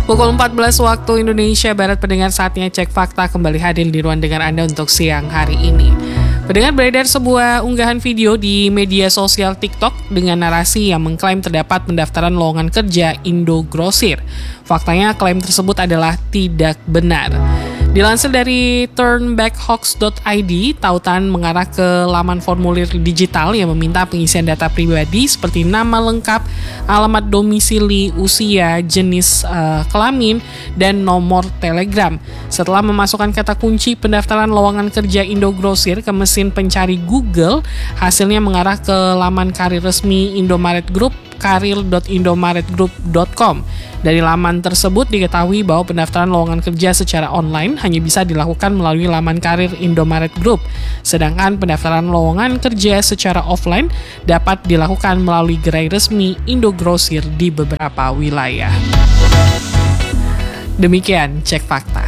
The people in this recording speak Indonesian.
Pukul 14 waktu Indonesia Barat, pendengar, saatnya Cek Fakta kembali hadir di ruang dengar Anda untuk siang hari ini. Pendengar, beredar sebuah unggahan video di media sosial TikTok dengan narasi yang mengklaim terdapat pendaftaran lowongan kerja Indogrosir. Faktanya, klaim tersebut adalah tidak benar. Dilansir dari turnbackhoax.id, tautan mengarah ke laman formulir digital yang meminta pengisian data pribadi seperti nama lengkap, alamat domisili, usia, jenis kelamin, dan nomor telegram. Setelah memasukkan kata kunci pendaftaran lowongan kerja Indogrosir ke mesin pencari Google, hasilnya mengarah ke laman karir resmi Indomaret Group, karir.indomaretgroup.com. Dari laman tersebut diketahui bahwa pendaftaran lowongan kerja secara online hanya bisa dilakukan melalui laman karir Indomaret Group, sedangkan pendaftaran lowongan kerja secara offline dapat dilakukan melalui gerai resmi Indogrosir di beberapa wilayah. Demikian Cek Fakta.